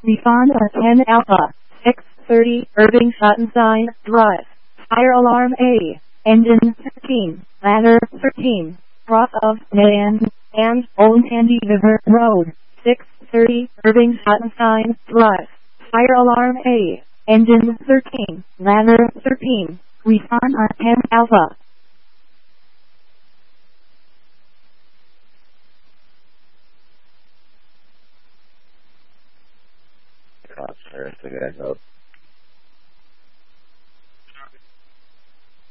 Refund 10 Alpha, 630 Irving Schottenstein Drive. Fire alarm A. Engine 13, ladder 13, cross of Man and Old Candy River Road, 630 Irving Schottenstein Drive. Fire alarm A. Engine 13, ladder 13, refund 10 Alpha. Cops, I guess,